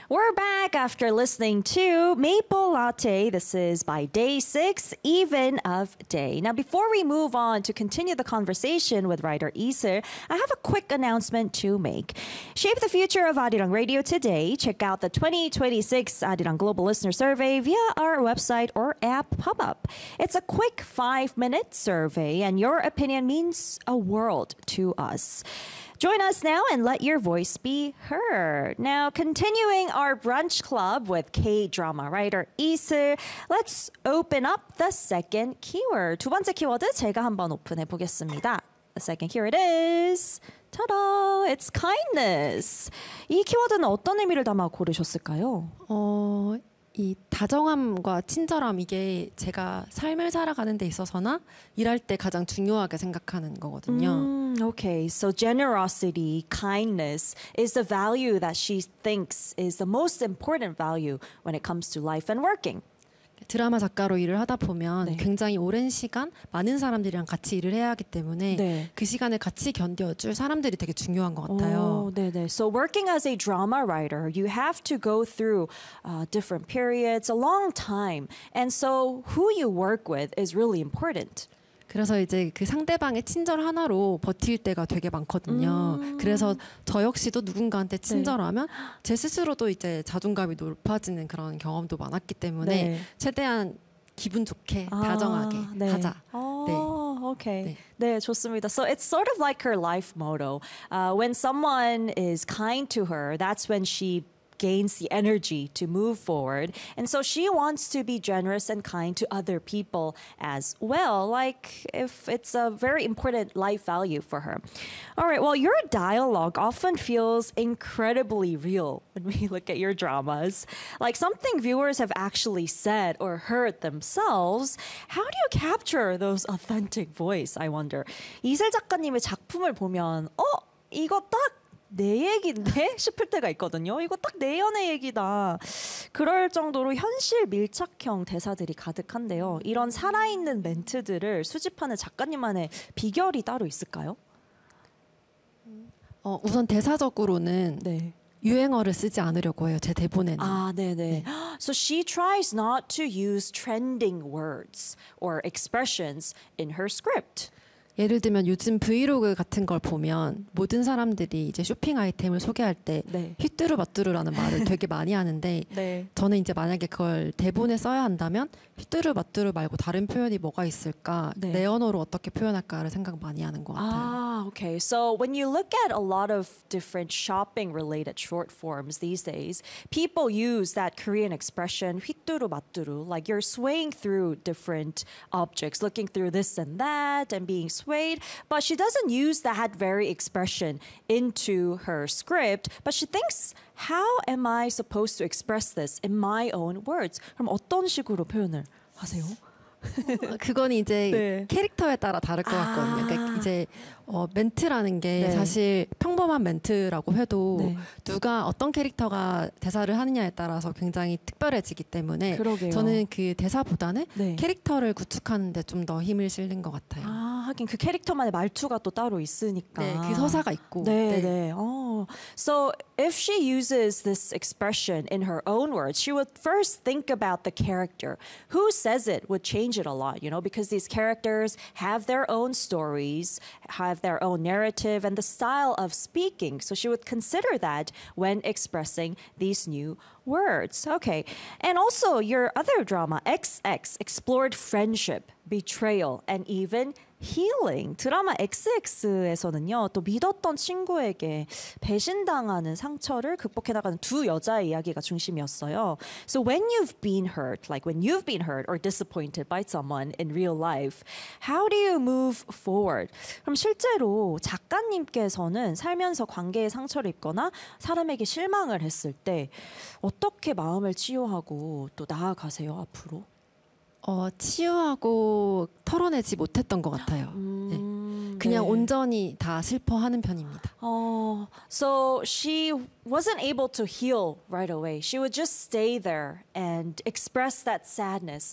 We're back after listening to Maple Latte. This is by Day 6, Even of Day. Now, before we move on to continue the conversation with writer Iser, I have a quick announcement to make. Shape the future of Arirang Radio today. Check out the 2026 Arirang Global Listener Survey via our website or app pop-up. It's a quick 5-minute survey, and your opinion means a world to us. Join us now and let your voice be heard. Now, continuing our brunch club with K-drama writer Iser, let's open up the second keyword. 두 번째 키워드 제가 한번 오픈해 보겠습니다. The second keyword is, ta-da, it's kindness. 이 키워드는 어떤 의미를 담아 고르셨을까요? 이 다정함과 친절함 이게 제가 삶을 살아가는 데 있어서나 일할 때 가장 중요하게 생각하는 거거든요. Okay, so generosity, kindness is the value that she thinks is the most important value when it comes to life and working. 드라마 작가로 일을 하다 보면 네. 굉장히 오랜 시간 많은 사람들이랑 같이 일을 해야 하기 때문에 네. 그 시간을 같이 견뎌줄 사람들이 되게 중요한 것 같아요. 네네. So working as a drama writer, you have to go through different periods, a long time. And so who you work with is really important. 그래서 이제 그 상대방의 친절 하나로 버틸 때가 되게 많거든요. 그래서 저 역시도 누군가한테 친절하면 제 스스로도 이제 자존감이 높아지는 그런 경험도 많았기 때문에 네. 최대한 기분 좋게 다정하게 하자. 네. Okay. 네, 좋습니다. So it's sort of like her life motto. When someone is kind to her, that's when she gains the energy to move forward. And so she wants to be generous and kind to other people as well, like if it's a very important life value for her. All right, well, your dialogue often feels incredibly real when we look at your dramas. Like something viewers have actually said or heard themselves. How do you capture those authentic voice, I wonder? 이슬 작가님의 작품을 보면 이거 딱 내 얘기인데? 싶을 때가 있거든요. 이거 딱 내 연애 얘기다. 그럴 정도로 현실 밀착형 대사들이 가득한데요. 이런 살아있는 멘트들을 수집하는 작가님만의 비결이 따로 있을까요? 우선 대사적으로는 네. 유행어를 쓰지 않으려고 해요. 제 대본에는. 네네. So she tries not to use trending words or expressions in her script. 예를 들면 요즘 브이로그 같은 걸 보면 모든 사람들이 이제 쇼핑 아이템을 소개할 때 네. 휘뚜루마뚜루라는 말을 되게 많이 하는데 네. 저는 이제 만약에 그걸 대본에 써야 한다면 휘뚜루마뚜루 말고 다른 표현이 뭐가 있을까 네. 내 언어로 어떻게 표현할까를 생각 많이 하는 것 같아요. Okay. So when you look at a lot of different shopping related short forms these days, people use that Korean expression 휘뚜루마뚜루, like you're swaying through different objects, looking through this and that and being swayed, but she doesn't use that very expression into her script, but she thinks, how am I supposed to express this in my own words? 그럼 어떤 식으로 표현을 하세요? 그건 이제 네. 캐릭터에 따라 다를 것 같거든요. 그러니까 이제 멘트라는 게 네. 사실 평범한 멘트라고 해도 네. 누가 어떤 캐릭터가 대사를 하느냐에 따라서 굉장히 특별해지기 때문에 그러게요. 저는 그 대사보다는 네. 캐릭터를 구축하는 데 좀 더 힘을 실는 것 같아요. 하긴 그 캐릭터만의 말투가 또 따로 있으니까. 네, 그 서사가 있고. 네, 네. 네. So if she uses this expression in her own words, she would first think about the character. Who says it would change it a lot, you know, because these characters have their own stories, have their own narrative and the style of speaking. So she would consider that when expressing these new words. Okay. And also your other drama, XX, explored friendship, betrayal, and even healing. 드라마 XX에서는요, 또 믿었던 친구에게 배신당하는 상처를 극복해 나가는 두 여자의 이야기가 중심이었어요. So when you've been hurt, like when you've been hurt or disappointed by someone in real life, how do you move forward? 그럼 실제로 작가님께서는 살면서 관계에 상처를 입거나 사람에게 실망을 했을 때 어떻게 마음을 치유하고 또 나아가세요, 앞으로? 치유하고 털어내지 못했던 것 같아요. 네. 그냥 네. 온전히 다 슬퍼하는 편입니다. So she wasn't able to heal right away. She would just stay there and express that sadness